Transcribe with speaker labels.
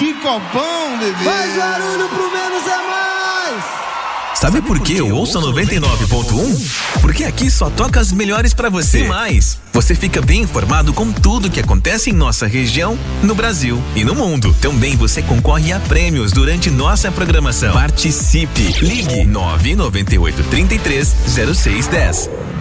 Speaker 1: Que copão, bebê.
Speaker 2: Faz barulho pro Menos é Mais.
Speaker 3: Sabe por que eu ouço 99.1? Porque aqui só toca as melhores pra você. E mais, você fica bem informado com tudo que acontece em nossa região, no Brasil e no mundo. Também você concorre a prêmios durante nossa programação. Participe! Ligue 998 33 0610.